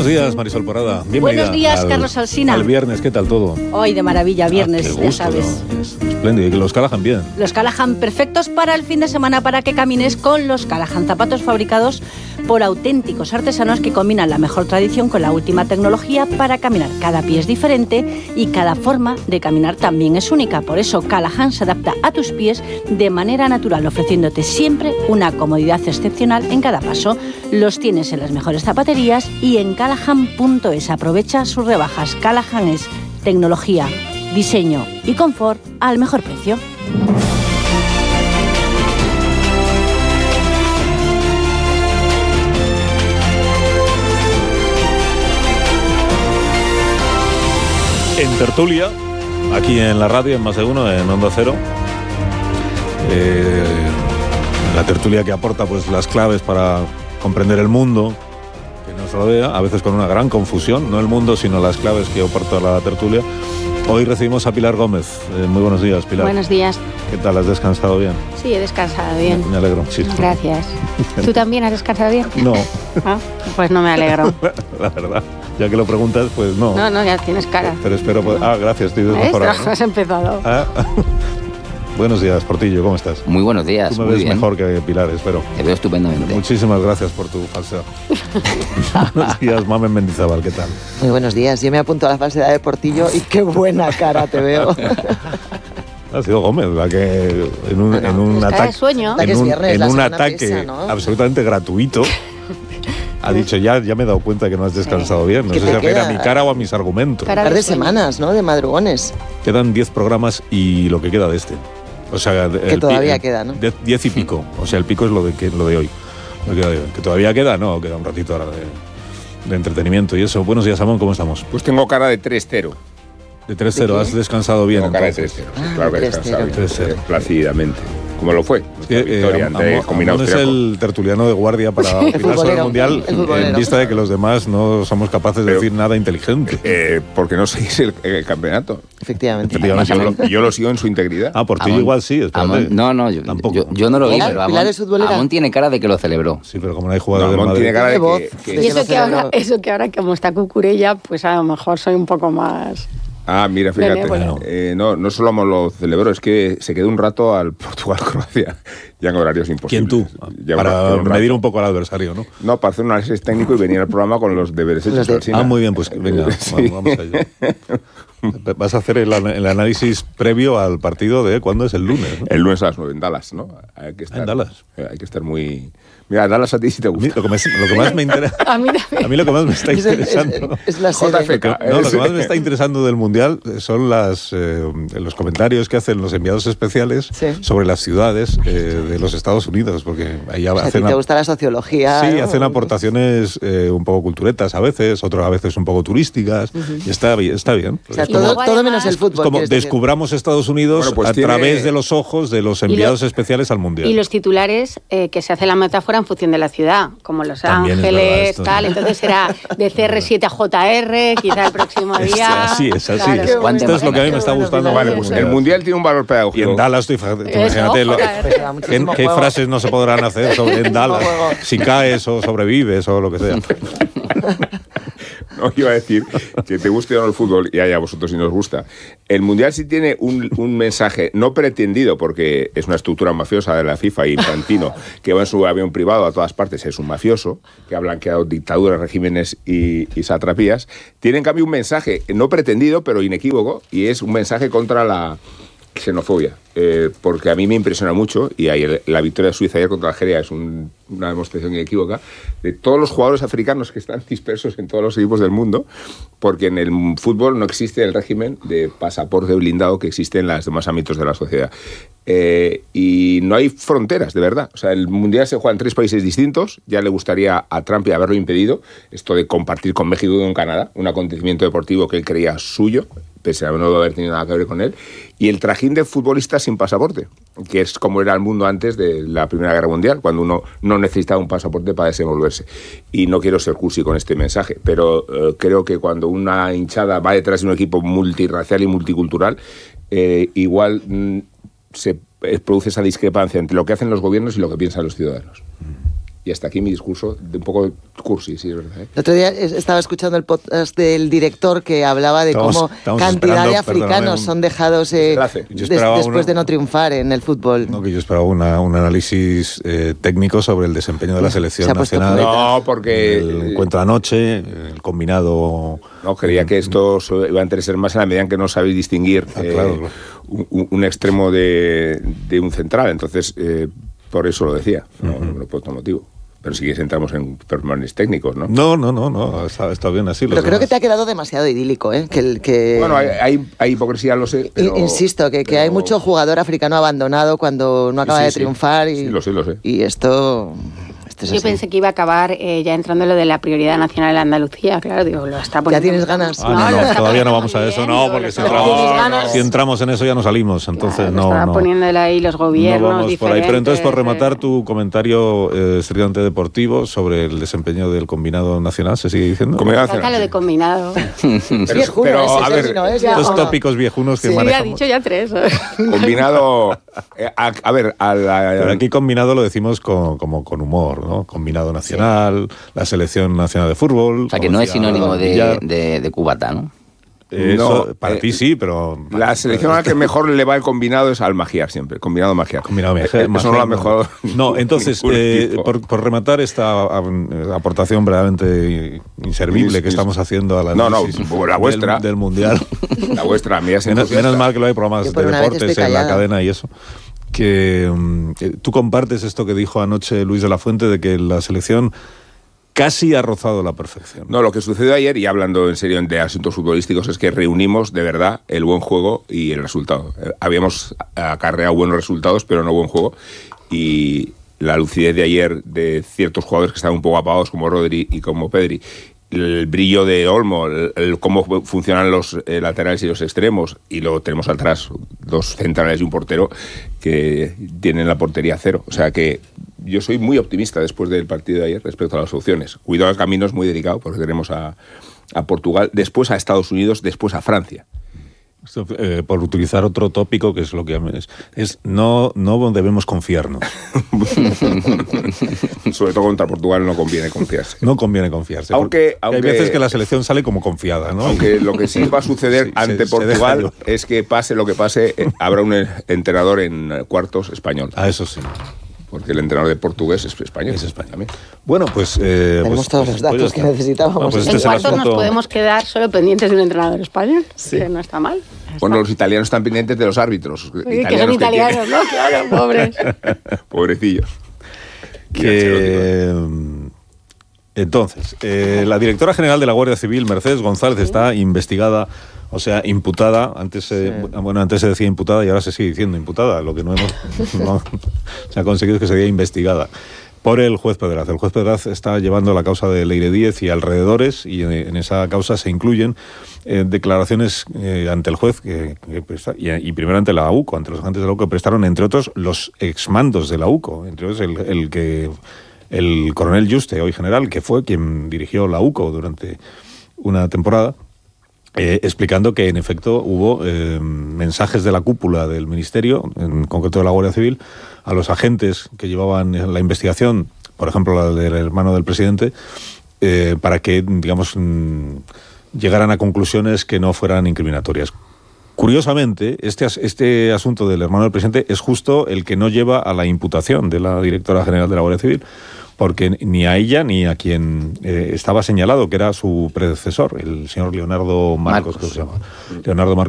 Buenos días, Marisol Porrada. Bienvenida. Buenos días, Carlos Alsina. Al viernes, ¿qué tal todo? Hoy de maravilla, viernes, qué gusto, ya sabes. ¿no? Es espléndido. Y que los Callahan bien. Los Callahan perfectos para el fin de semana, para que camines con los Callahan. Zapatos fabricados por auténticos artesanos que combinan la mejor tradición con la última tecnología para caminar. Cada pie es diferente y cada forma de caminar también es única. Por eso Callahan se adapta a tus pies de manera natural, ofreciéndote siempre una comodidad excepcional en cada paso. Los tienes en las mejores zapaterías y en Callahan.es. Aprovecha sus rebajas. Callahan es tecnología, diseño y confort al mejor precio. En tertulia, aquí en la radio, en Más de Uno, en Onda Cero. La tertulia que aporta pues las claves para comprender el mundo que nos rodea, a veces con una gran confusión, no el mundo, sino las claves que aporta la tertulia. Hoy recibimos a Pilar Gómez. Muy buenos días, Pilar. Buenos días. ¿Qué tal? ¿Has descansado bien? Sí, he descansado bien. Me alegro muchísimo. Gracias. ¿Tú también has descansado bien? No. ¿Ah? Pues no me alegro. La verdad, ya que lo preguntas, pues no. No, ya tienes cara. Pero espero... gracias, estoy desmejorado. Has empezado. Buenos días, Portillo, ¿cómo estás? Muy buenos días. Tú me ves mejor que Pilar, espero. Te veo estupendamente. Muchísimas gracias por tu falsedad. Buenos días, Mamen Mendizábal, ¿qué tal? Muy buenos días. Yo me apunto a la falsedad de Portillo y qué buena cara te veo. Ha sido Gómez la que en un ataque, sueño. en un ataque pesa, ¿no? absolutamente gratuito ha dicho ya me he dado cuenta que no has descansado bien. No sé si se refiere a mi cara o a mis argumentos. Un par de semanas, ¿no? De madrugones. Quedan 10 programas y lo que queda de este. O sea, que todavía queda, ¿no? 10 y pico. O sea, el pico es lo de hoy. Que todavía queda, no, queda un ratito ahora de entretenimiento y eso. Buenos días, Amón, ¿cómo estamos? Pues tengo cara de 3-0. De 3-0, ¿has descansado bien? Tengo cara de 3-0, sí, claro que he descansado bien, 3-0. Plácidamente. Como lo fue, victoria ante Combinado Amón es el tertuliano de guardia para opinar sobre el Mundial en vista de que los demás no somos capaces de decir nada inteligente. Porque no seguís el campeonato. Efectivamente. Yo lo sigo en su integridad. Por ti igual sí, espérate. Yo tampoco. Yo no lo vi, pero Amón tiene cara de que lo celebró. Sí, pero como no hay jugadores Amón tiene cara de que y eso que ahora como está Cucurella, pues a lo mejor soy un poco más... Mira, fíjate, no solo Amón lo celebró, es que se quedó un rato al Portugal-Croacia, ya en horarios imposibles. ¿Quién tú? Para medir un poco al adversario, ¿no? No, para hacer un análisis técnico y venir al programa con los deberes hechos. Muy bien, pues venga, vamos allá. Vas a hacer el análisis previo al partido de ¿cuándo es? El lunes, ¿no? El lunes a las 9 en Dallas, ¿no? Hay que estar, en Dallas. Hay que estar muy... Mira, Dallas a ti sí te gusta. Lo que más me interesa... a mí lo que más me está interesando... Es la JFK. Lo que más me está interesando del Mundial son los comentarios que hacen los enviados especiales sobre las ciudades de los Estados Unidos, porque ahí hacen... ¿Te gusta la sociología? Sí, hacen aportaciones un poco culturetas a veces, otras a veces un poco turísticas, y está bien. O sea, todo menos el fútbol. Como descubramos Estados Unidos a través de los ojos de los enviados especiales al Mundial. Y los titulares que se hace la metáfora en función de la ciudad, como Los Ángeles, tal. Entonces será de CR7 a JR, quizá el próximo día. Es así. Claro. Esto es lo que a mí me está gustando. Vale, pues el Mundial tiene un valor pedagógico. Y en Dallas, imagínate qué frases no se podrán hacer en Dallas, si caes o sobrevives o lo que sea. No, iba a decir que te guste o no el fútbol, y a vosotros si nos gusta. El Mundial sí tiene un mensaje no pretendido, porque es una estructura mafiosa de la FIFA y Infantino, que va en su avión privado a todas partes, es un mafioso, que ha blanqueado dictaduras, regímenes y satrapías. Tiene en cambio un mensaje no pretendido, pero inequívoco, y es un mensaje contra la xenofobia, porque a mí me impresiona mucho, y la victoria de Suiza ayer contra Algeria es una demostración inequívoca de todos los jugadores africanos que están dispersos en todos los equipos del mundo, porque en el fútbol no existe el régimen de pasaporte blindado que existe en los demás ámbitos de la sociedad. Y no hay fronteras, de verdad. O sea, el Mundial se juega en 3 países distintos. Ya le gustaría a Trump haberlo impedido, esto de compartir con México y con Canadá un acontecimiento deportivo que él creía suyo, pese a no haber tenido nada que ver con él. Y el trajín de futbolistas sin pasaporte, que es como era el mundo antes de la Primera Guerra Mundial, cuando uno no necesitaba un pasaporte para desenvolverse. Y no quiero ser cursi con este mensaje, pero creo que cuando una hinchada va detrás de un equipo multirracial y multicultural, igual se produce esa discrepancia entre lo que hacen los gobiernos y lo que piensan los ciudadanos. Y hasta aquí mi discurso, de un poco cursi, sí, es verdad. El otro día estaba escuchando el podcast del director que hablaba de cómo cantidad de africanos son dejados después de no triunfar en el fútbol. No, que yo esperaba un análisis técnico sobre el desempeño de la selección nacional. No, porque... El encuentro anoche, el combinado... No, creía que esto iba a interesar más en la medida en que no sabéis distinguir claro. Un extremo de un central. Entonces... por eso lo decía, no por otro motivo. Pero si quieres entramos en pormenores técnicos, ¿no? No, está bien así. Pero creo que te ha quedado demasiado idílico, ¿eh? Bueno, hay hipocresía, lo sé, pero... Insisto, que hay mucho jugador africano abandonado cuando no acaba de triunfar. Sí, lo sé. Y esto... Yo pensé que iba a acabar ya entrando lo de la prioridad nacional en Andalucía, claro, digo, lo está poniendo... ¿Ya tienes ganas? No, todavía no vamos a eso, porque si entramos en eso ya no salimos, entonces claro, estaba poniéndole ahí los gobiernos no vamos por ahí. Pero entonces, por rematar tu comentario estrictamente deportivo sobre el desempeño del combinado nacional, ¿se sigue diciendo? Saca lo de combinado. pero a ver, los tópicos viejunos que manejamos. Sí, ha dicho ya 3. Combinado... Pero aquí combinado lo decimos como con humor, ¿no? Combinado nacional, la selección nacional de fútbol. O sea, que no es sinónimo de cubata, ¿no? Eso, para ti sí, pero... La selección a la que mejor le va el combinado es al Magiar siempre, combinado Magiar. Eso no lo mejor... No, entonces, por rematar esta aportación verdaderamente inservible que estamos haciendo a la la vuestra del Mundial. La vuestra, mía. Menos mal que lo hay programas de deportes en la cadena y eso. Que tú compartes esto que dijo anoche Luis de la Fuente de que la selección casi ha rozado la perfección. No, lo que sucedió ayer, y hablando en serio de asuntos futbolísticos, es que reunimos de verdad el buen juego y el resultado. Habíamos acarreado buenos resultados, pero no buen juego. Y la lucidez de ayer de ciertos jugadores que estaban un poco apagados, como Rodri y como Pedri, el brillo de Olmo, cómo funcionan los laterales y los extremos, y luego tenemos atrás 2 centrales y un portero que tienen la portería 0. O sea que yo soy muy optimista después del partido de ayer respecto a las opciones. Cuidado, el camino es muy delicado porque tenemos a Portugal, después a Estados Unidos, después a Francia. Esto, por utilizar otro tópico, que es lo que es no debemos confiarnos. Sobre todo contra Portugal no conviene confiarse. No conviene confiarse. Aunque hay veces que la selección sale como confiada, ¿no? Aunque lo que sí va a suceder ante Portugal es que pase lo que pase, habrá un entrenador en cuartos español. Eso sí. Porque el entrenador de portugués es español. Es español también. Bueno, pues... tenemos todos los datos que necesitábamos. En cuartos nos podemos quedar solo pendientes de un entrenador español, que no está mal. Bueno, los italianos están pendientes de los árbitros. Sí, que son italianos, ¿no? Claro, pobres. Pobrecillos. Entonces, la directora general de la Guardia Civil, Mercedes González, está investigada, o sea, imputada. Antes se decía imputada y ahora se sigue diciendo imputada. Lo que no se ha conseguido es que se diga investigada por el juez Pedraz. El juez Pedraz está llevando la causa de Leire Díez y alrededores, y en esa causa se incluyen declaraciones ante el juez y primero ante la AUCO, ante los agentes de la AUCO, que prestaron, entre otros, los exmandos de la AUCO, entre otros el coronel Juste, hoy general, que fue quien dirigió la UCO durante una temporada, explicando que en efecto hubo mensajes de la cúpula del Ministerio, en concreto de la Guardia Civil, a los agentes que llevaban la investigación, por ejemplo la del hermano del presidente, para que, digamos, llegaran a conclusiones que no fueran incriminatorias. Curiosamente, este asunto del hermano del presidente es justo el que no lleva a la imputación de la directora general de la Guardia Civil, porque ni a ella ni a quien estaba señalado, que era su predecesor, el señor Leonardo Marcos, que se llama. Leonardo